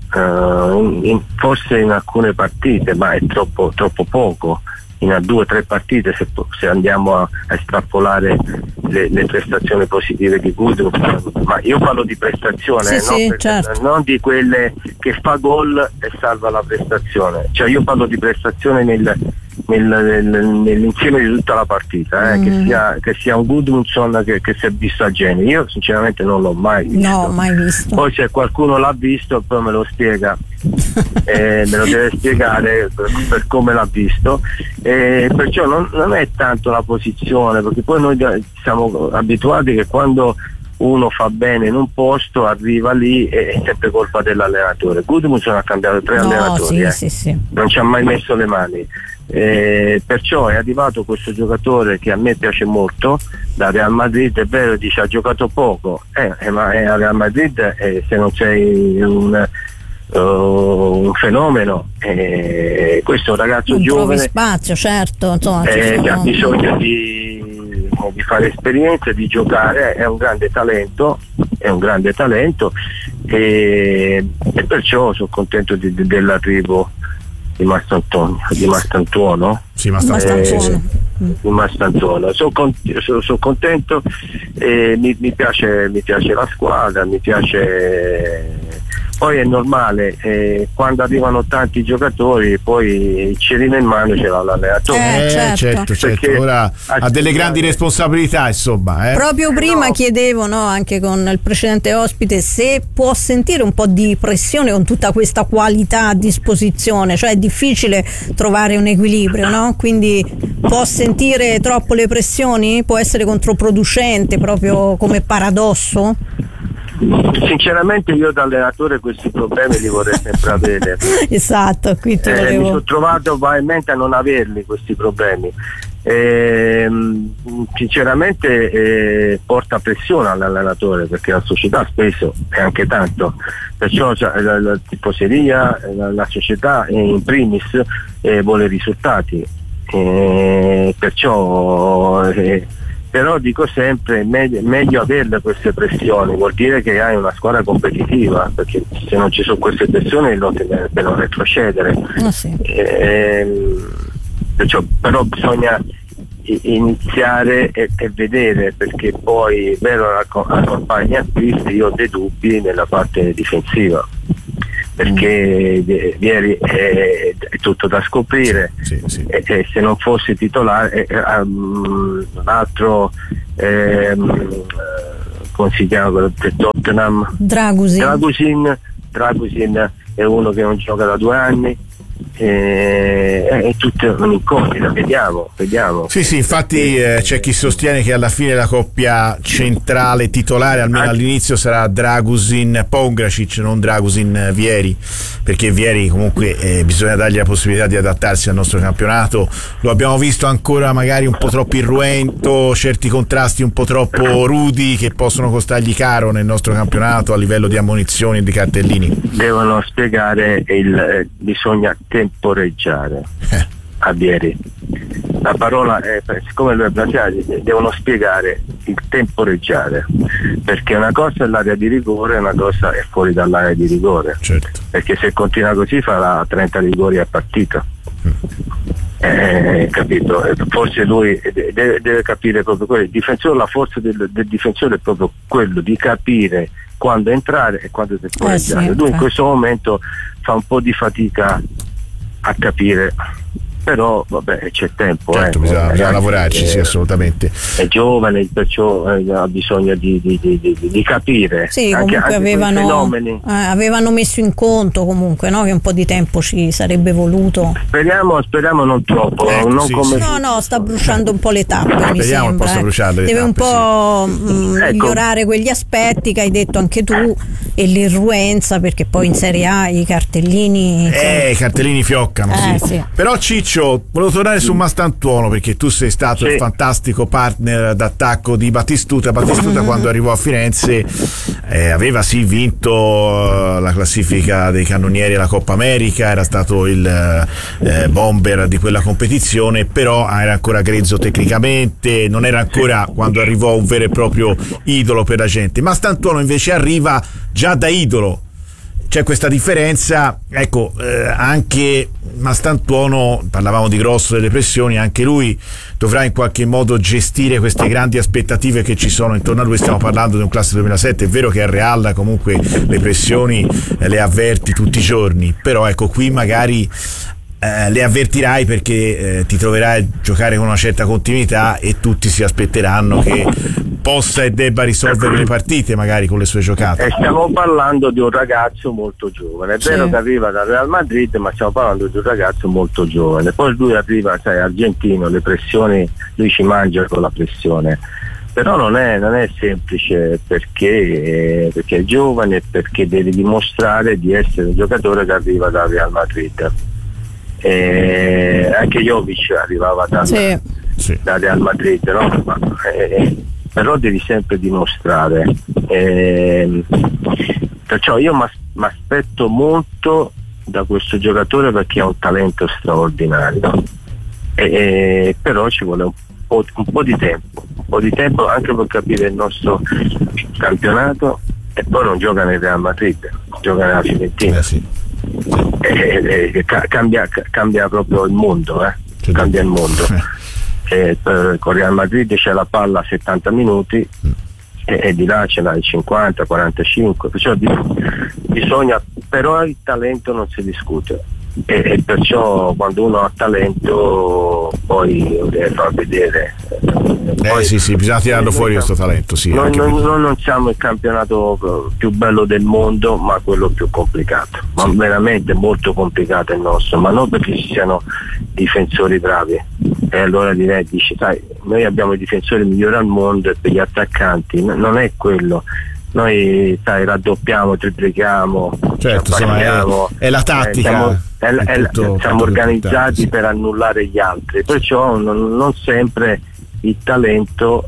forse in alcune partite, ma è troppo poco, in 2 o 3 partite se andiamo a estrapolare le prestazioni positive di Gudmundsson. Ma io parlo di prestazione, certo. Non di quelle che fa gol e salva la prestazione, cioè io parlo di prestazione nell'insieme di tutta la partita, che sia un Gudmundsson che si è visto a Genova. Io sinceramente non l'ho mai visto. Poi se qualcuno l'ha visto poi me lo spiega, me lo deve spiegare per come l'ha visto, perciò non è tanto la posizione, perché poi noi siamo abituati che quando uno fa bene in un posto arriva lì e è sempre colpa dell'allenatore. Gudmundsson ha cambiato 3 allenatori, sì. Non ci ha mai messo le mani, perciò è arrivato questo giocatore che a me piace molto da Real Madrid. È vero, dice ha giocato poco, ma a Real Madrid se non sei un fenomeno, questo è un ragazzo non giovane, trovi spazio, certo, insomma, che ha bisogno di fare esperienza, di giocare, è un grande talento e perciò sono contento dell'arrivo di Mastantuono. Sì, Mastantuono. Sono contento, mi piace la squadra, mi piace. Poi è normale, quando arrivano tanti giocatori poi il cerino in mano ce l'ha l'allenatore. Certo. Ora ha delle grandi responsabilità, insomma. Proprio prima chiedevo, anche con il precedente ospite, se può sentire un po' di pressione con tutta questa qualità a disposizione, cioè è difficile trovare un equilibrio, no? Quindi può sentire troppo le pressioni? Può essere controproducente proprio come paradosso? Sinceramente io da allenatore questi problemi li vorrei sempre avere. Esatto, qui mi sono trovato probabilmente a non averli questi problemi, Sinceramente porta pressione all'allenatore, perché la società spesso è anche tanto, perciò la tifoseria, la società in primis vuole risultati, però dico sempre meglio averle queste pressioni, vuol dire che hai una squadra competitiva, perché se non ci sono queste pressioni per non retrocedere. Sì. Però bisogna iniziare e vedere, perché poi vero la campagna acquisti, io ho dei dubbi nella parte difensiva, perché ieri è tutto da scoprire. Sì. E se non fosse titolare l'altro come si chiama del Tottenham, Dragusin è uno che non gioca da 2 anni, è tutta un'incognita, vediamo. Sì, infatti c'è chi sostiene che alla fine la coppia centrale titolare, almeno all'inizio, sarà Dragusin Pongracic, non Dragusin Vieri, perché Vieri comunque bisogna dargli la possibilità di adattarsi al nostro campionato. Lo abbiamo visto ancora magari un po' troppo irruento, certi contrasti un po' troppo rudi che possono costargli caro nel nostro campionato a livello di ammonizioni e di cartellini. Devono spiegare bisogna temporeggiare a Vieri. La parola è, siccome lui è brasiliano, devono spiegare il temporeggiare, perché una cosa è l'area di rigore, una cosa è fuori dall'area di rigore. Certo. Perché se continua così farà 30 rigori a partita. Capito? Forse lui deve capire proprio quello. Il difensore, la forza del difensore è proprio quello di capire quando entrare e quando temporeggiare. Lui in questo momento fa un po' di fatica a capire, però vabbè, c'è tempo. Certo, bisogna lavorarci, sì, assolutamente. È giovane, perciò ha bisogno di capire. Sì, anche avevano messo in conto comunque, no? Che un po' di tempo ci sarebbe voluto. Speriamo non troppo. Sta bruciando un po' le tappe, mi sembra. Deve un po' migliorare quegli aspetti che hai detto anche tu, e l'irruenza, perché poi in Serie A i cartellini i cartellini fioccano, sì. Però Ciccio, volevo tornare su Mastantuono, perché tu sei stato il fantastico partner d'attacco di Battistuta. Quando arrivò a Firenze aveva vinto la classifica dei cannonieri alla Coppa America, era stato il bomber di quella competizione, però era ancora grezzo tecnicamente, non era ancora, quando arrivò, un vero e proprio idolo per la gente. Mastantuono invece arriva già da idolo. C'è questa differenza, anche Mastantuono, parlavamo di Grosso, delle pressioni, anche lui dovrà in qualche modo gestire queste grandi aspettative che ci sono intorno a lui. Stiamo parlando di un classe 2007, è vero che al Real comunque le pressioni le avverti tutti i giorni, però qui magari le avvertirai, perché ti troverai a giocare con una certa continuità e tutti si aspetteranno che possa e debba risolvere le partite magari con le sue giocate. Stiamo parlando di un ragazzo molto giovane, è vero che arriva dal Real Madrid, ma stiamo parlando di un ragazzo molto giovane. Poi lui arriva, argentino, le pressioni, lui ci mangia con la pressione, però non è semplice, perché è giovane, perché deve dimostrare di essere un giocatore che arriva dal Real Madrid. Anche Jovic arrivava dal Real Madrid, no? Però devi sempre dimostrare, perciò io mi aspetto molto da questo giocatore, perché ha un talento straordinario, però ci vuole un po' di tempo anche per capire il nostro campionato, e poi non gioca nel Real Madrid, gioca nella Fiorentina. Cambia proprio il mondo, cambia il mondo. Con Real Madrid c'è la palla a 70 minuti e di là ce l'hai 50, 45, perciò bisogna, però il talento non si discute, e perciò quando uno ha talento poi lo deve far vedere. Bisogna tirarlo fuori questo talento. Noi non siamo il campionato più bello del mondo, ma quello più complicato, ma veramente molto complicato il nostro, ma non perché ci siano difensori bravi, e allora dici, sai, noi abbiamo i difensori migliori al mondo, e per gli attaccanti non è quello, Noi raddoppiamo, triplichiamo, certo, insomma, è la tattica. Siamo organizzati per annullare gli altri, perciò non sempre il talento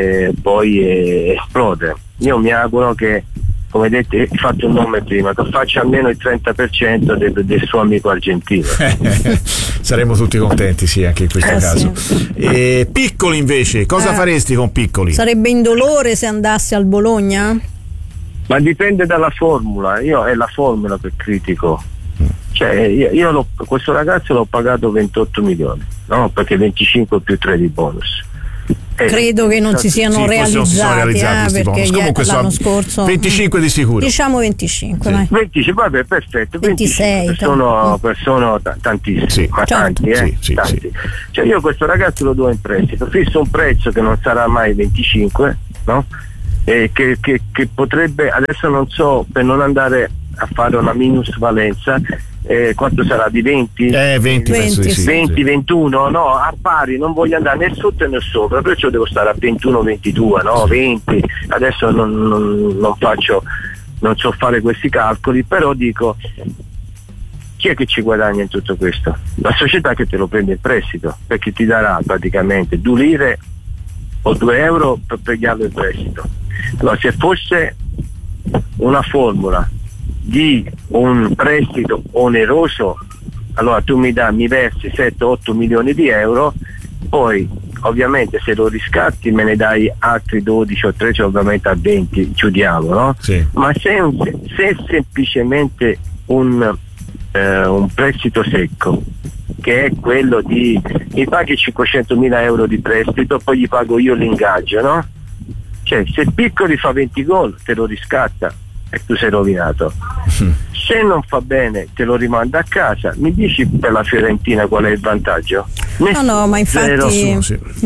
poi esplode. Io mi auguro che, come detto, hai fatto un nome prima, che faccia almeno il 30% del suo amico argentino. Saremmo tutti contenti, sì, anche in questo caso. Sì. E Piccoli invece, cosa faresti con Piccoli? Sarebbe indolore se andasse al Bologna? Ma dipende dalla formula, io è la formula che critico. Cioè questo ragazzo l'ho pagato 28 milioni, no? Perché 25 più 3 di bonus. Credo che non si siano realizzati, perché comunque l'anno scorso 25 di sicuro. Diciamo 25, sì. 25, vabbè, perfetto. 26 sono tantissimi, sì, ma certo. tanti. Sì. Cioè io questo ragazzo lo do in prestito, fisso un prezzo che non sarà mai 25, no? Che potrebbe, adesso non so, per non andare a fare una minusvalenza, quanto sarà, di 20? 20, 21, no, a pari, non voglio andare né sotto né sopra, perciò devo stare a 21, 22, no, 20, adesso non so fare questi calcoli, però dico, chi è che ci guadagna in tutto questo? La società che te lo prende in prestito, perché ti darà praticamente 2 lire o 2 euro per prenderlo in prestito. Allora, se fosse una formula di un prestito oneroso, allora tu mi versi 7-8 milioni di euro, poi ovviamente se lo riscatti me ne dai altri 12 o 13, ovviamente a 20 chiudiamo, no? Sì. Ma se semplicemente un prestito secco, che è quello di mi paghi 500.000 euro di prestito, poi gli pago io l'ingaggio, no? Cioè, se Piccoli fa 20 gol te lo riscatta e tu sei rovinato. Se non fa bene te lo rimanda a casa. Mi dici per la Fiorentina qual è il vantaggio? No, ma infatti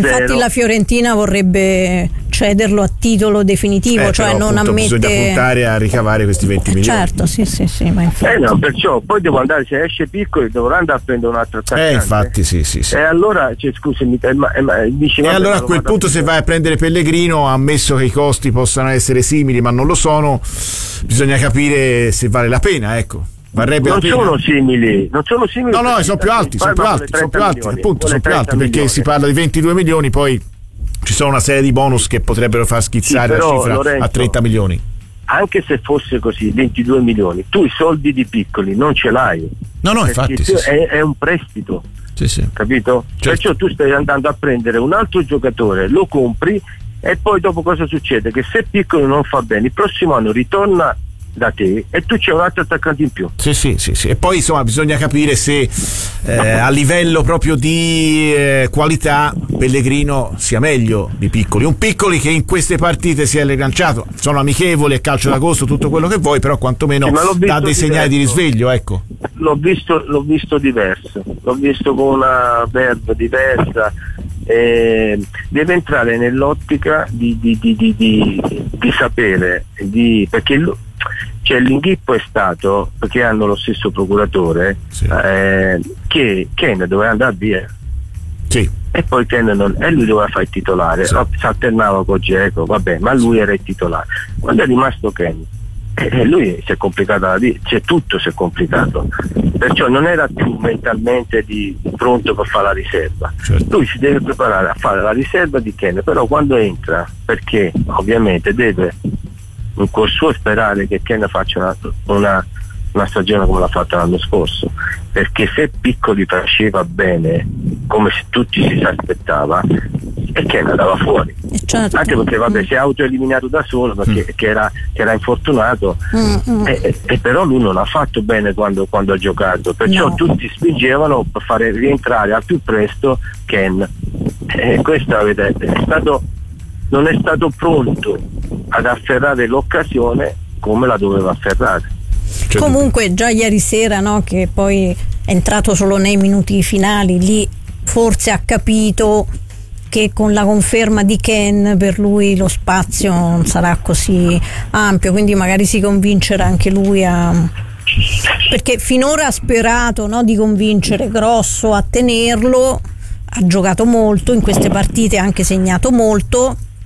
la Fiorentina vorrebbe cederlo a titolo definitivo, cioè non ammette. Bisogna puntare a ricavare questi 20 milioni. Certo, sì, ma infatti. No, perciò poi devo andare, se esce Piccoli dovrò andare a prendere un altro attaccante. Infatti sì. E allora, scusami, dici, allora a quel punto se vai a prendere Pellegrino, ammesso che i costi possano essere simili, ma non lo sono, bisogna capire se vale la pena, ecco. Non sono simili. No, sono più alti, appunto, sono più alti, perché si parla di 22 milioni, poi ci sono una serie di bonus che potrebbero far schizzare la cifra, Lorenzo, a 30 milioni. Anche se fosse così, 22 milioni, tu i soldi di Piccoli non ce l'hai. No, infatti è un prestito. Sì. Capito? Certo. Perciò tu stai andando a prendere un altro giocatore, lo compri e poi dopo cosa succede? Che se Piccoli non fa bene, il prossimo anno ritorna da te e tu c'è un altro attaccante in più. Sì. E poi insomma bisogna capire se a livello proprio di qualità Pellegrino sia meglio di Piccoli. Un Piccoli che in queste partite si è rilanciato, sono amichevoli, è calcio d'agosto, tutto quello che vuoi, però quantomeno dà dei segnali di risveglio, ecco. L'ho visto diverso, l'ho visto con una verve diversa. Deve entrare nell'ottica di sapere, perché cioè l'inghippo è stato, perché hanno lo stesso procuratore, che Ken doveva andare via, e poi Ken e lui doveva fare il titolare, si alternava con Dzeko, vabbè, ma lui era il titolare. Quando è rimasto Ken, lui si è complicato la vita, tutto si è complicato, perciò non era più mentalmente pronto per fare la riserva. Certo. Lui si deve preparare a fare la riserva di Ken, però quando entra, perché ovviamente deve in cuor suo sperare che Ken faccia una stagione come l'ha fatta l'anno scorso, perché se Piccoli faceva bene come se tutti si aspettava, e Ken andava fuori, certo. Anche perché si è autoeliminato da solo perché che era infortunato, e però lui non ha fatto bene quando ha giocato, perciò tutti spingevano per fare rientrare al più presto Ken, e questo non è stato pronto ad afferrare l'occasione come la doveva afferrare. Comunque già ieri sera, no, che poi è entrato solo nei minuti finali, lì forse ha capito che con la conferma di Ken per lui lo spazio non sarà così ampio, quindi magari si convincerà anche lui perché finora ha sperato, no, di convincere Grosso a tenerlo, ha giocato molto in queste partite, ha anche segnato molto,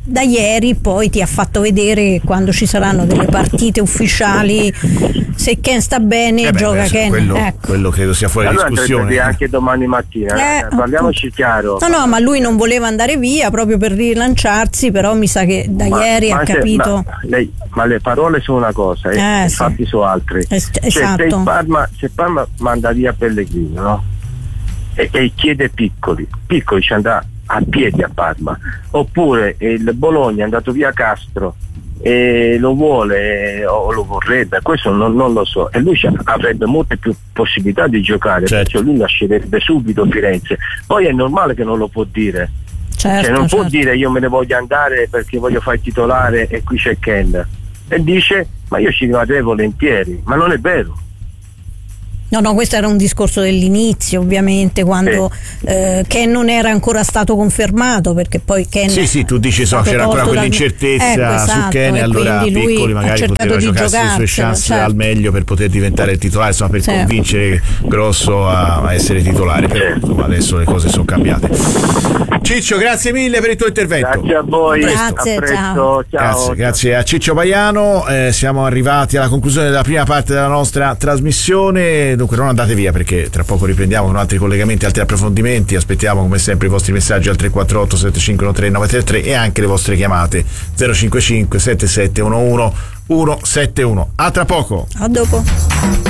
da ieri poi ti ha fatto vedere che quando ci saranno delle partite ufficiali, se Ken sta bene gioca Ken. Quello credo sia fuori discussione. Anche domani mattina, parliamoci chiaro. No, ma lui non voleva andare via proprio per rilanciarsi, però mi sa che da ieri ha capito. Ma le parole sono una cosa, i fatti sono altri. Esatto. Se Parma manda via Pellegrino, no? E chiede piccoli ci andrà a piedi a Parma, oppure il Bologna è andato via Castro e lo vuole o lo vorrebbe, questo non lo so, e lui avrebbe molte più possibilità di giocare, perciò lui lascerebbe subito Firenze. Poi è normale che non lo può dire, non può dire io me ne voglio andare perché voglio fare il titolare e qui c'è Ken, e dice ma io ci rimarrei volentieri, ma non è vero. No, questo era un discorso dell'inizio, ovviamente, quando Ken non era ancora stato confermato, perché poi Ken tu dici c'era ancora quell'incertezza su Ken, e allora Piccoli magari poteva giocarsi le sue chance al meglio per poter diventare il titolare, insomma, per convincere Grosso a essere titolare, però insomma, adesso le cose sono cambiate. Ciccio, grazie mille per il tuo intervento. Grazie a voi. Ciao. Grazie a Ciccio Paiano. Siamo arrivati alla conclusione della prima parte della nostra trasmissione. Dunque non andate via, perché tra poco riprendiamo con altri collegamenti, altri approfondimenti. Aspettiamo come sempre i vostri messaggi al 348 7513 933 e anche le vostre chiamate 055 7711 171. A tra poco. A dopo.